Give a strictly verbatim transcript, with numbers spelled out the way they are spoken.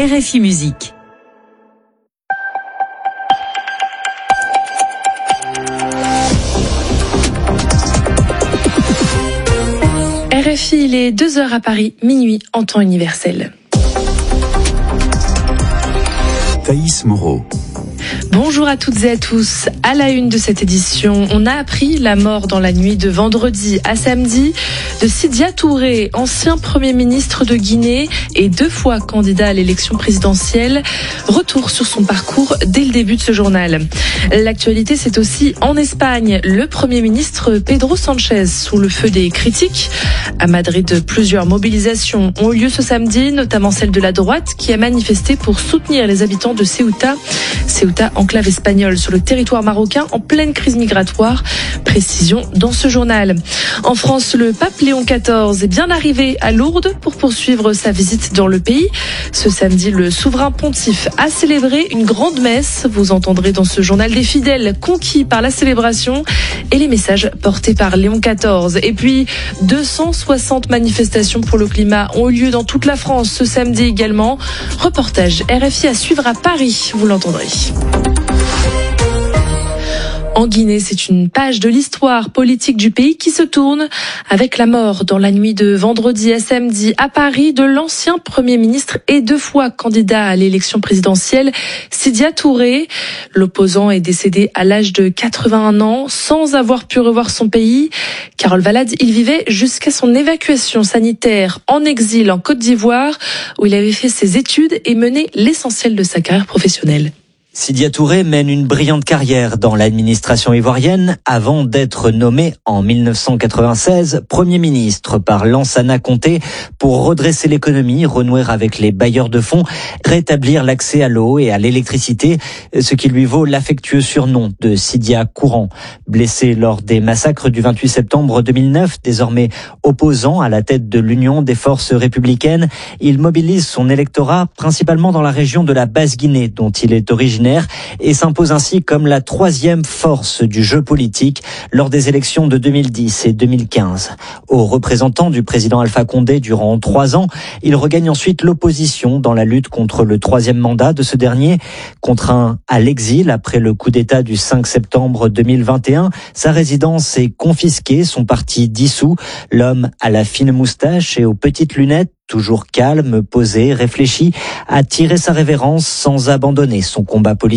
R F I Musique. R F I, il est deux heures à Paris, minuit en temps universel. Thaïs Moreau. Bonjour à toutes et à tous. À la une de cette édition, on a appris la mort dans la nuit de vendredi à samedi de Sidya Touré, ancien Premier ministre de Guinée et deux fois candidat à l'élection présidentielle. Retour sur son parcours dès le début de ce journal. L'actualité, c'est aussi en Espagne. Le Premier ministre Pedro Sánchez sous le feu des critiques. À Madrid, plusieurs mobilisations ont eu lieu ce samedi, notamment celle de la droite qui a manifesté pour soutenir les habitants de Ceuta. Ceuta, enclave espagnole sur le territoire marocain en pleine crise migratoire. Précision dans ce journal. En France, le pape Léon quatorze est bien arrivé à Lourdes pour poursuivre sa visite dans le pays. Ce samedi, le souverain pontife a célébré une grande messe. Vous entendrez dans ce journal des fidèles conquis par la célébration et les messages portés par Léon quatorze. Et puis, deux cent soixante manifestations pour le climat ont eu lieu dans toute la France ce samedi également. Reportage R F I à suivre à Paris, vous l'entendrez. En Guinée, c'est une page de l'histoire politique du pays qui se tourne avec la mort dans la nuit de vendredi à samedi à Paris de l'ancien Premier ministre et deux fois candidat à l'élection présidentielle, Sidya Touré. L'opposant est décédé à l'âge de quatre-vingt-un ans sans avoir pu revoir son pays. Carole Valade, il vivait jusqu'à son évacuation sanitaire en exil en Côte d'Ivoire où il avait fait ses études et mené l'essentiel de sa carrière professionnelle. Sidya Touré mène une brillante carrière dans l'administration ivoirienne avant d'être nommé en mille neuf cent quatre-vingt-seize Premier ministre par Lansana Conté pour redresser l'économie, renouer avec les bailleurs de fonds, rétablir l'accès à l'eau et à l'électricité, ce qui lui vaut l'affectueux surnom de Sidya Courant. Blessé lors des massacres du vingt-huit septembre deux mille neuf, désormais opposant à la tête de l'Union des forces républicaines, il mobilise son électorat principalement dans la région de la Basse-Guinée dont il est originaire et s'impose ainsi comme la troisième force du jeu politique lors des élections de deux mille dix et deux mille quinze. Au représentant du président Alpha Condé durant trois ans, il regagne ensuite l'opposition dans la lutte contre le troisième mandat de ce dernier. Contraint à l'exil après le coup d'État du cinq septembre deux mille vingt et un, sa résidence est confisquée, son parti dissous. L'homme à la fine moustache et aux petites lunettes, toujours calme, posé, réfléchi, a tiré sa révérence sans abandonner son combat politique.